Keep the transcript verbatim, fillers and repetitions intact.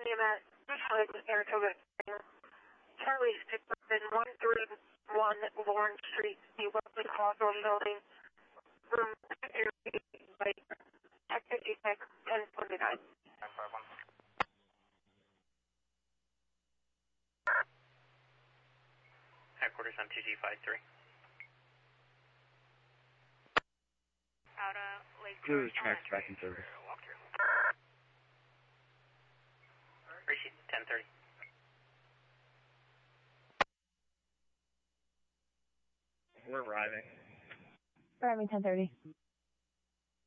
at Saratoga. Charlie's picked up in one three one Lawrence Street, the Wesley Hawthorne Building, room by Tech fifty-six, ten twenty-nine. Headquarters on T G five three. Out of Lake Blue tracks back in service. Receipt ten thirty. We're arriving. Arriving ten thirty.